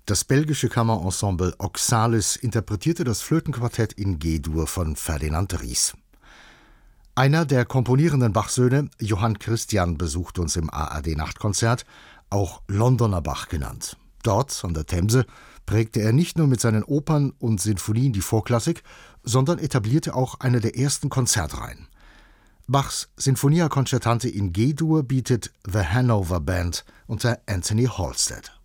Das belgische Kammerensemble Oxalis interpretierte das Flötenquartett in G-Dur von Ferdinand Ries. Einer der komponierenden Bach-Söhne, Johann Christian, besucht uns im ARD-Nachtkonzert, auch Londoner Bach genannt. Dort, an der Themse, prägte er nicht nur mit seinen Opern und Sinfonien die Vorklassik, sondern etablierte auch eine der ersten Konzertreihen. Bachs Sinfonia Concertante in G-Dur bietet The Hanover Band unter Anthony Halstead.